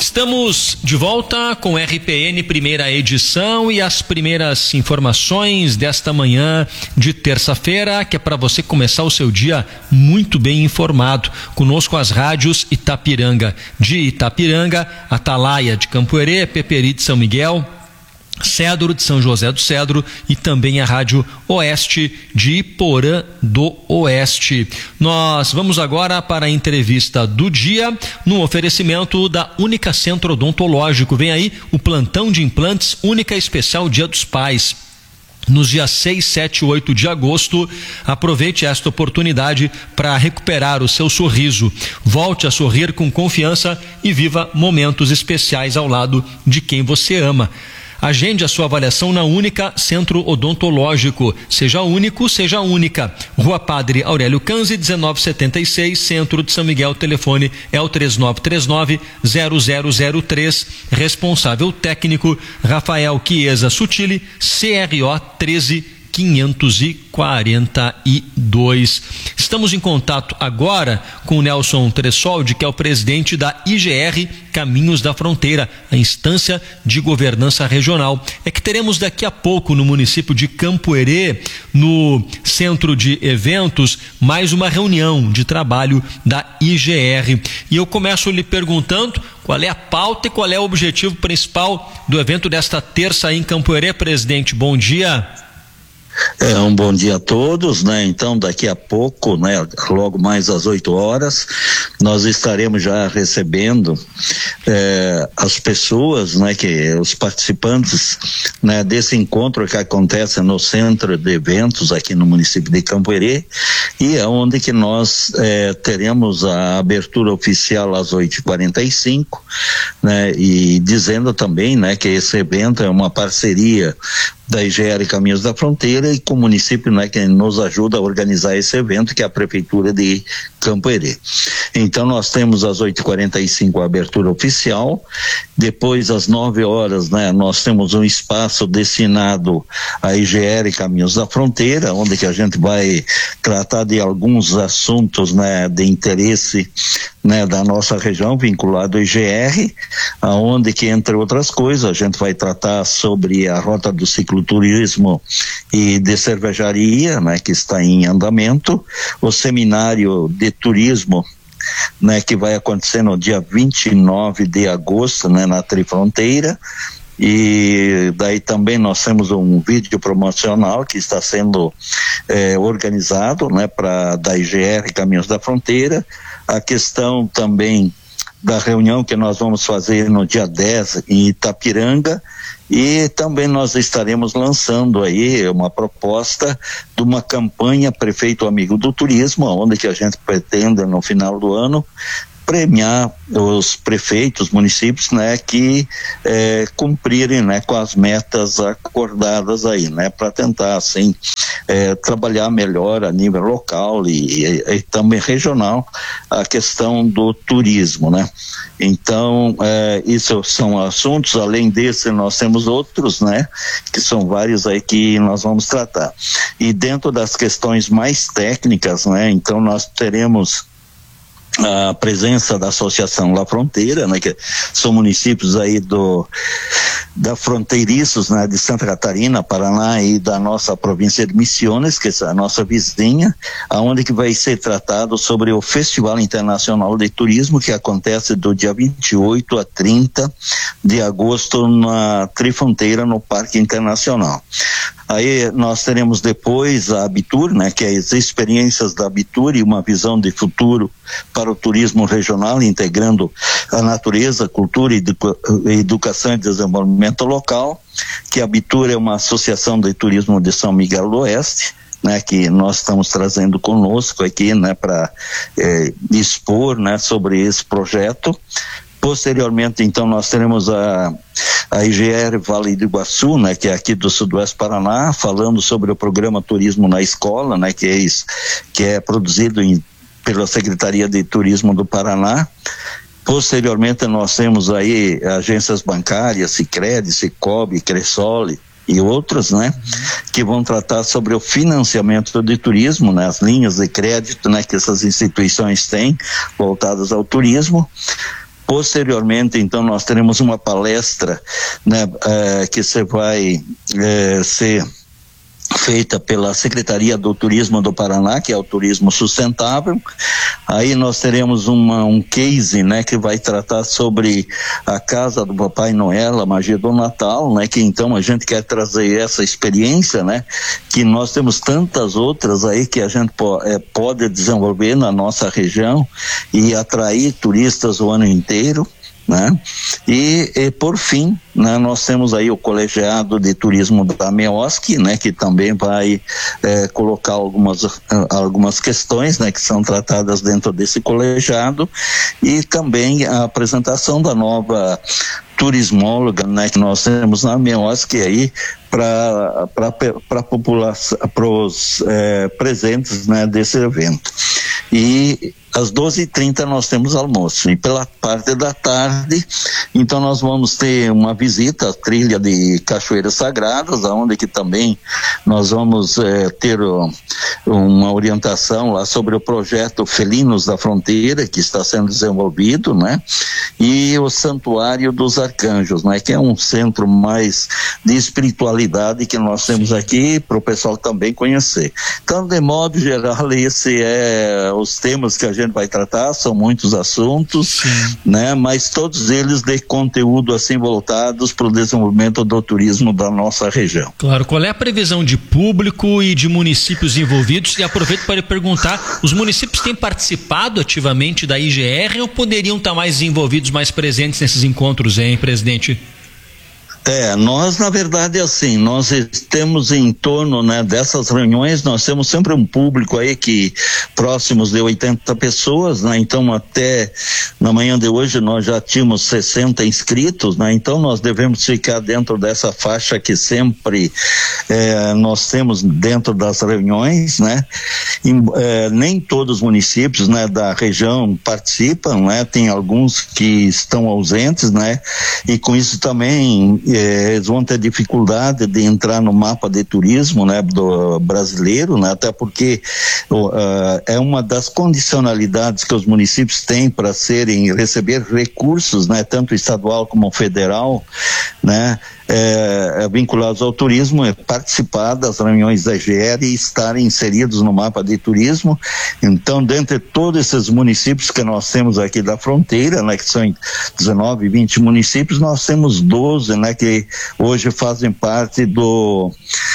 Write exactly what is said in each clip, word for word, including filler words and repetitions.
Estamos de volta com R P N primeira edição e as primeiras informações desta manhã de terça-feira, que é para você começar o seu dia muito bem informado. Conosco as rádios Itapiranga de Itapiranga, Atalaia de Campoerê, Peperi de São Miguel, Cedro de São José do Cedro e também a Rádio Oeste de Iporã do Oeste. Nós vamos agora para a entrevista do dia, no oferecimento da Única Centro Odontológico. Vem aí o plantão de implantes Única Especial Dia dos Pais. Nos dias seis, sete e oito de agosto, aproveite esta oportunidade para recuperar o seu sorriso. Volte a sorrir com confiança e viva momentos especiais ao lado de quem você ama. Agende a sua avaliação na Única Centro Odontológico. Seja único, seja única. Rua Padre Aurélio Canzi, dezenove setenta e seis, Centro de São Miguel. Telefone é o três nove três nove, zero zero zero três. Responsável técnico Rafael Chiesa Sutili, C R O treze quinhentos e quarenta e dois. Estamos em contato agora com o Nelson Tressoldi, que é o presidente da I G R Caminhos da Fronteira, a instância de governança regional. É que teremos daqui a pouco no município de Campoerê, no centro de eventos, mais uma reunião de trabalho da I G R. E eu começo lhe perguntando qual é a pauta e qual é o objetivo principal do evento desta terça em Campoerê, presidente. Bom dia. É, um bom dia a todos, né? Então, daqui a pouco, né? Logo mais às oito horas, nós estaremos já recebendo é, as pessoas, né? Que os participantes, né? Desse encontro que acontece no centro de eventos aqui no município de Campoerê, e é onde que nós é, teremos a abertura oficial às oito e quarenta e cinco, né? E dizendo também, né? Que esse evento é uma parceria da I G R Caminhos da Fronteira e com o município, né, que nos ajuda a organizar esse evento, que é a Prefeitura de Campoerê. Então nós temos às oito e quarenta e cinco a abertura oficial, depois às nove horas, né, nós temos um espaço destinado à I G R Caminhos da Fronteira, onde que a gente vai tratar de alguns assuntos, né, de interesse, né, da nossa região, vinculado ao I G R, aonde que, entre outras coisas, a gente vai tratar sobre a rota do cicloturismo e de cervejaria, né, que está em andamento, o seminário de turismo, né, que vai acontecer no dia vinte e nove de agosto, né, na Trifronteira. E daí também nós temos um vídeo promocional que está sendo eh, organizado, né, para da I G R Caminhos da Fronteira. A questão também da reunião que nós vamos fazer no dia dez em Itapiranga, e também nós estaremos lançando aí uma proposta de uma campanha Prefeito Amigo do Turismo, onde que a gente pretende no final do ano premiar os prefeitos, municípios, né, que é, cumprirem, né, com as metas acordadas aí, né, para tentar assim é, trabalhar melhor a nível local e, e, e também regional a questão do turismo, né. Então é, isso são assuntos. Além desse nós temos outros, né, que são vários aí que nós vamos tratar. E dentro das questões mais técnicas, né, então nós teremos a presença da Associação La Fronteira, né, que são municípios aí do da fronteiriços, né, de Santa Catarina, Paraná e da nossa província de Misiones, que é a nossa vizinha, aonde que vai ser tratado sobre o Festival Internacional de Turismo, que acontece do dia vinte e oito a trinta de agosto na Trifronteira, no Parque Internacional. Aí nós teremos depois a Abitur, né, que é as experiências da Abitur e uma visão de futuro para o turismo regional, integrando a natureza, cultura, educa, educação e desenvolvimento local, que a Abitur é uma associação de turismo de São Miguel do Oeste, né, que nós estamos trazendo conosco aqui, né, para eh, expor, né, sobre esse projeto. Posteriormente, então, nós teremos a, a I G R Vale do Iguaçu, né, que é aqui do Sudoeste Paraná, falando sobre o programa Turismo na Escola, né, que é isso, que é produzido em, pela Secretaria de Turismo do Paraná. Posteriormente, nós temos aí agências bancárias, Sicredi, Sicobi, Cressoli e outras, né, que vão tratar sobre o financiamento de turismo, né, as linhas de crédito, né, que essas instituições têm voltadas ao turismo. Posteriormente, então, nós teremos uma palestra, né, é, que você vai é, ser feita pela Secretaria do Turismo do Paraná, que é o Turismo Sustentável. Aí nós teremos uma, um case, né, que vai tratar sobre a casa do Papai Noel, a magia do Natal, né, que então a gente quer trazer essa experiência, né, que nós temos tantas outras aí que a gente po- é, pode desenvolver na nossa região e atrair turistas o ano inteiro. Né? E, e por fim, né, nós temos aí o colegiado de turismo da MEOSC, né, que também vai é, colocar algumas, algumas questões, né, que são tratadas dentro desse colegiado, e também a apresentação da nova turismóloga, né, que nós temos na MEOSC aí para para a população, para os é, presentes, né, desse evento. E às doze e trinta nós temos almoço, e pela parte da tarde, então nós vamos ter uma visita à trilha de Cachoeiras Sagradas, onde que também nós vamos é, ter ó, uma orientação lá sobre o projeto Felinos da Fronteira, que está sendo desenvolvido, né? E o Santuário dos Arcanjos, né? Que é um centro mais de espiritualidade que nós temos aqui para o pessoal também conhecer. Então, de modo geral, esse é os temas que a gente vai tratar, são muitos assuntos, sim, né? Mas todos eles de conteúdo assim voltados para o desenvolvimento do turismo da nossa região. Claro, qual é a previsão de público e de municípios envolvidos? E aproveito para lhe perguntar, os municípios têm participado ativamente da I G R ou poderiam estar mais envolvidos, mais presentes nesses encontros, hein, presidente? É, nós na verdade assim, nós temos em torno, né, dessas reuniões, nós temos sempre um público aí que próximos de oitenta pessoas, né, então até na manhã de hoje nós já tínhamos sessenta inscritos, né, então nós devemos ficar dentro dessa faixa que sempre é, nós temos dentro das reuniões, né, e, é, nem todos os municípios, né, da região participam, né, tem alguns que estão ausentes, né, e com isso também É, eles vão ter dificuldade de entrar no mapa de turismo, né, do brasileiro, né, até porque uh, é uma das condicionalidades que os municípios têm para serem, receber recursos, né, tanto estadual como federal, né, é, é, vinculados ao turismo, é participar das reuniões da I G R e estarem inseridos no mapa de turismo. Então, dentre todos esses municípios que nós temos aqui da fronteira, né, que são dezenove, vinte municípios, nós temos doze, né, que hoje fazem parte do,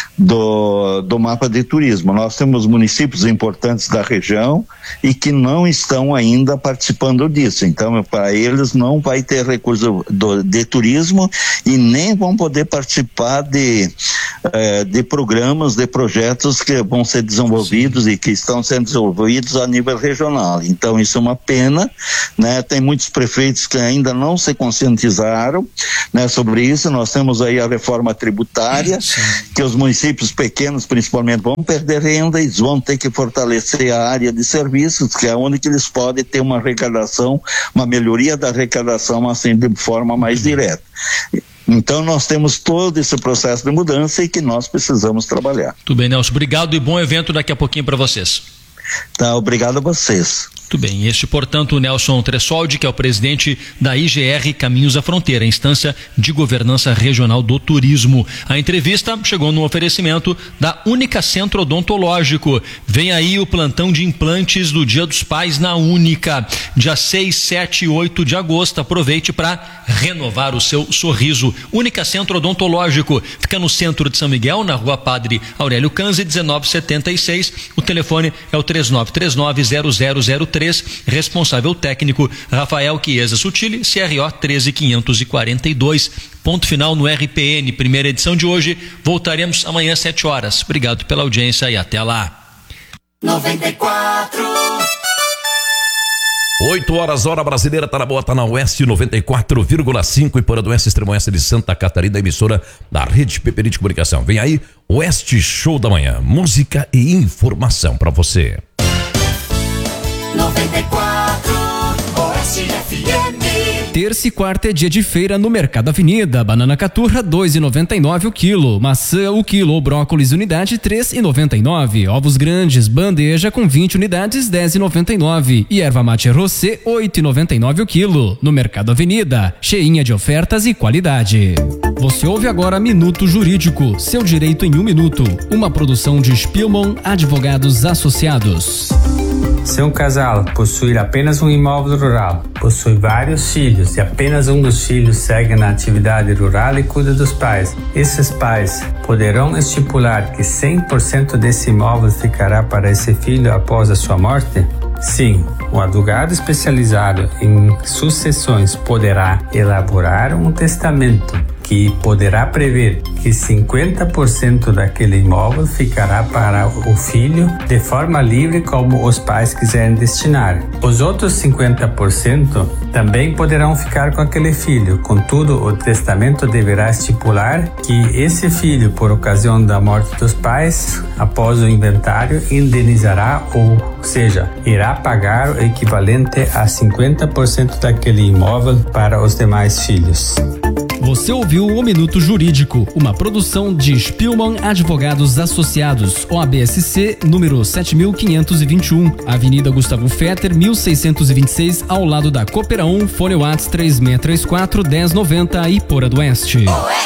do, do mapa de turismo. Nós temos municípios importantes da região e que não estão ainda participando disso. Então, para eles não vai ter recurso do, de turismo e nem vão poder participar de, eh, de programas, de projetos que vão ser desenvolvidos, sim, e que estão sendo desenvolvidos a nível regional. Então, isso é uma pena, né? Tem muitos prefeitos que ainda não se conscientizaram, né, sobre isso. Nós temos aí a reforma tributária, sim, que os municípios pequenos, principalmente, vão perder renda e vão ter que fortalecer a área de serviços, que é onde que eles podem ter uma arrecadação, uma melhoria da arrecadação, assim, de forma mais direta. Então nós temos todo esse processo de mudança e que nós precisamos trabalhar. Tudo bem, Nelson. Obrigado e bom evento daqui a pouquinho para vocês. Tá, obrigado a vocês. Muito bem, este, portanto, o Nelson Tressoldi, que é o presidente da I G R Caminhos da Fronteira, instância de governança regional do turismo. A entrevista chegou no oferecimento da Única Centro Odontológico. Vem aí o plantão de implantes do Dia dos Pais na Única, dia seis, sete e oito de agosto. Aproveite para renovar o seu sorriso. Única Centro Odontológico, fica no centro de São Miguel, na rua Padre Aurélio Canzi, dezenove setenta e seis. O telefone é o três nove três nove, zero zero zero três. Responsável técnico Rafael Chiesa Sutili, C R O treze mil quinhentos e quarenta e dois. Ponto final no R P N, primeira edição de hoje. Voltaremos amanhã às sete horas. Obrigado pela audiência e até lá. noventa e quatro. oito horas, hora brasileira, tá na boa, tá na Oeste noventa e quatro vírgula cinco e por do Oeste, Extremo Oeste de Santa Catarina, emissora da Rede P P de Comunicação. Vem aí, Oeste Show da Manhã, música e informação para você. noventa e quatro Oeste F M. Terça e quarta é dia de feira no Mercado Avenida. Banana caturra dois e noventa e nove o quilo, maçã o quilo ou brócolis unidade três e noventa e nove, ovos grandes bandeja com vinte unidades dez e noventa e nove e erva mate rosé oito e noventa e nove o quilo. No Mercado Avenida, cheinha de ofertas e qualidade. Você ouve agora Minuto Jurídico, seu direito em um minuto. Uma produção de Spielmann Advogados Associados. Se um casal possuir apenas um imóvel rural, possui vários filhos e apenas um dos filhos segue na atividade rural e cuida dos pais, esses pais poderão estipular que cem por cento desse imóvel ficará para esse filho após a sua morte? Sim, o advogado especializado em sucessões poderá elaborar um testamento que poderá prever que cinquenta por cento daquele imóvel ficará para o filho de forma livre como os pais quiserem destinar. Os outros cinquenta por cento também poderão ficar com aquele filho. Contudo, o testamento deverá estipular que esse filho, por ocasião da morte dos pais, após o inventário, indenizará, ou seja, irá pagar o equivalente a cinquenta por cento daquele imóvel para os demais filhos. Você ouviu o Minuto Jurídico, uma produção de Spielmann Advogados Associados, O A B S C, número sete mil quinhentos e vinte e um, Avenida Gustavo Fetter, mil seiscentos e vinte e seis, ao lado da Coopera um, Fone Whats três seis três quatro, um zero nove zero, Iporã do Oeste.